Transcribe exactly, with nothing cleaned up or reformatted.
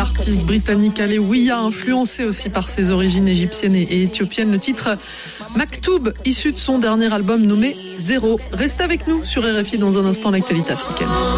l'artiste britannique Alewiya, influencé aussi par ses origines égyptiennes et éthiopiennes. Le titre Maktoub, issu de son dernier album nommé Zéro. Restez avec nous sur R F I dans un instant, l'actualité africaine.